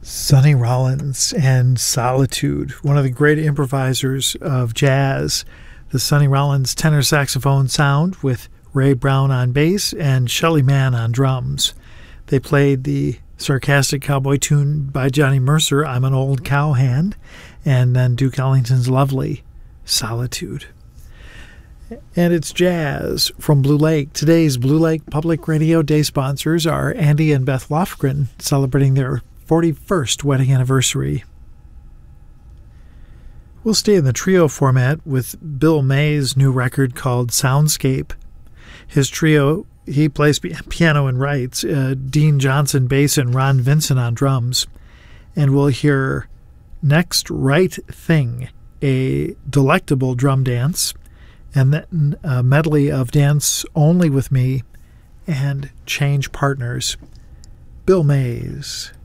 Sonny Rollins and Solitude, one of the great improvisers of jazz. The Sonny Rollins tenor saxophone sound with Ray Brown on bass and Shelly Manne on drums. They played the sarcastic cowboy tune by Johnny Mercer, I'm an Old Cowhand, and then Duke Ellington's lovely Solitude. And it's jazz from Blue Lake. Today's Blue Lake Public Radio Day sponsors are Andy and Beth Lofgren, celebrating their 41st wedding anniversary. We'll stay in the trio format with Bill May's new record called Soundscape. His trio, he plays piano and writes, Dean Johnson bass and Ron Vincent on drums. And we'll hear Next Right Thing, a delectable drum dance, and then a medley of Dance Only With Me and Change Partners. Bill Mays.